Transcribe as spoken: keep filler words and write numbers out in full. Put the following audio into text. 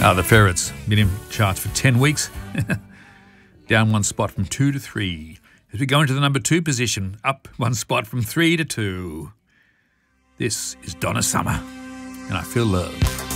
Ah, the Ferrets. Been in charts for ten weeks. Down one spot from two to three. As we go into the number two position, up one spot from three to two. This is Donna Summer, and I Feel Love.